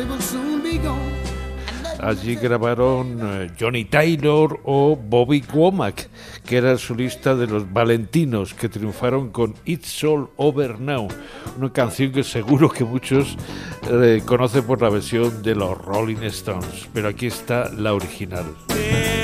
Allí grabaron Johnny Taylor o Bobby Womack, que era el solista de los Valentinos, que triunfaron con It's All Over Now, una canción que seguro que muchos conocen por la versión de los Rolling Stones, pero aquí está la original.